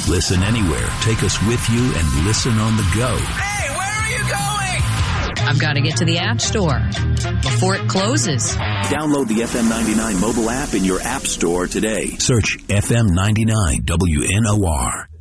Listen anywhere. Take us with you and listen on the go. Hey, where are you going? I've got to get to the App Store before it closes. Download the FM 99 mobile app in your app store today. Search FM 99 WNOR.